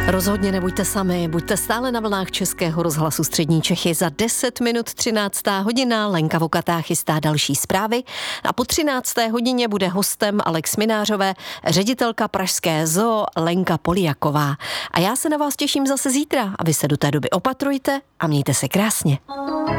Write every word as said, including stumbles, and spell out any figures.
Rozhodně nebuďte sami, buďte stále na vlnách Českého rozhlasu Střední Čechy. Za deset minut třináctá hodina Lenka Vokatá chystá další zprávy a po třinácté hodině bude hostem Alex Minářové, ředitelka pražské zoo Lenka Poliaková. A já se na vás těším zase zítra a vy se do té doby opatrujte a mějte se krásně.